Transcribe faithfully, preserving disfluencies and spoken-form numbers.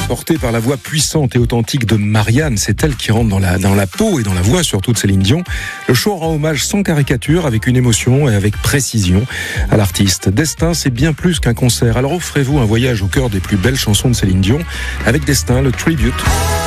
porté par la voix puissante et authentique de Marianne. C'est elle qui rentre dans la, dans la peau et dans la voix surtout de Céline Dion. Le show rend hommage sans caricature, avec une émotion et avec précision à l'artiste. Destin, c'est bien plus qu'un concert. Alors offrez-vous un voyage au cœur des plus belles chansons de Céline Dion avec Destin, le tribute.